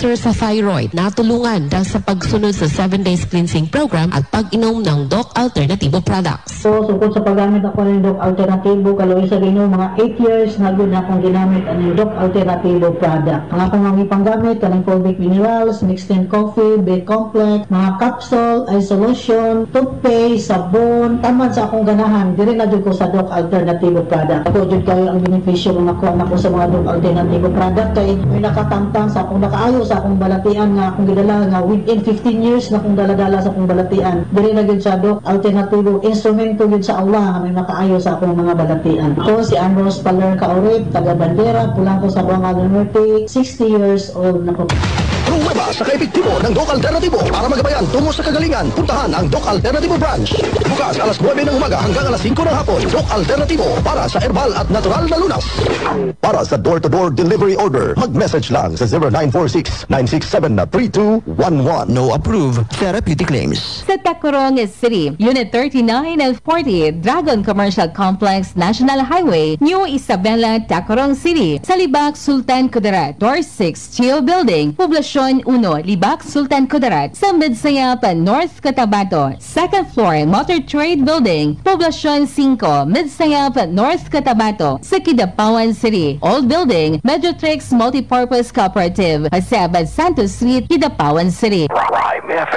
cancer sa thyroid. Natulungan dahil sa pagsunod sa 7 days cleansing program at pag-inom ng Doc Alternativo products. So, sukod sa paggamit ako ng Doc Alternativo, kaluwi sa ginom, mga 8 years na good na akong ginamit ang Doc Alternativo product. Ang akong mga ipanggamit, kanang fulvic minerals, mixed in coffee, B-complex, mga capsule, isolation, toothpaste, sabon, tamad sa akong ganahan. Dire na ko sa Doc Alternativo product. Ako jud kayo ang benepisyo ng nakuha na ko sa mga Doc Alternativo product kay may nakatamtang sa akong nakaayo sa akong balatian nga akong gidala nga within 15 years na akong daladala sa akong balatian. Dire na gyud sa Doc Alternativo instrumento gyud sa Allah nga may makaayo sa akong mga balatian. Ako si Ambrose Paler Kaurit, taga Bandera, pulang ko sa Buanga del Norte, 60 years old na ko. Pruweba sa kaepektibo ng Doc Alternativo para magabayan tungo sa kagalingan. Puntahan ang Doc Alternativo branch. Bukas alas 9 ng umaga hanggang alas 5 ng hapon. Doc Alternativo para sa herbal at natural na lunas. Para sa door-to-door delivery order, mag-message lang sa 0946-967-3211. No approved therapeutic claims. Sa Tacurong City, Unit 39 and 40, Dragon Commercial Complex, National Highway, New Isabela, Tacurong City. Sa Libak, Sultan Kudarat, Door 6, Chio Building, Poblasyon 1, Libak, Sultan Kudarat. Sa Midsayap, North Cotabato, 2nd floor, Motor Trade Building, Poblasyon 5, Midsayap, North Cotabato. Sa Kidapawan City, Old Building, Medrotrix Multipurpose Cooperative, Jose Abad Santos Street, Kidapawan City.